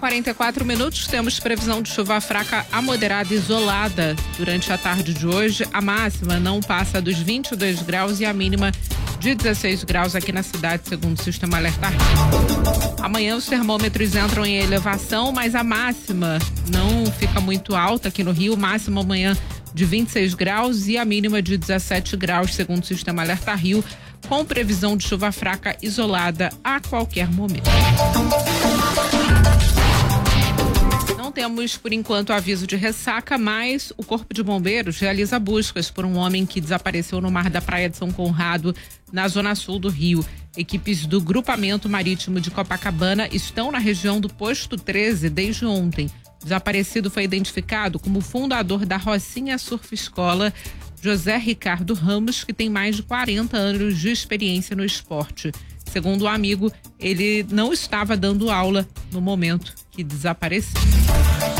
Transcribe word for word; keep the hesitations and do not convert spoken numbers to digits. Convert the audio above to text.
quarenta e quatro minutos, temos previsão de chuva fraca a moderada isolada durante a tarde de hoje. A máxima não passa dos vinte e dois graus e a mínima de dezesseis graus aqui na cidade, segundo o sistema Alerta Rio. Amanhã os termômetros entram em elevação, mas a máxima não fica muito alta aqui no Rio. Máxima amanhã de vinte e seis graus e a mínima de dezessete graus, segundo o sistema Alerta Rio, com previsão de chuva fraca isolada a qualquer momento. Não temos, por enquanto, aviso de ressaca, mas o Corpo de Bombeiros realiza buscas por um homem que desapareceu no mar da Praia de São Conrado, na zona sul do Rio. Equipes do Grupamento Marítimo de Copacabana estão na região do Posto treze desde ontem. O desaparecido foi identificado como fundador da Rocinha Surf Escola, José Ricardo Ramos, que tem mais de quarenta anos de experiência no esporte. Segundo o amigo, ele não estava dando aula no momento que desapareceu.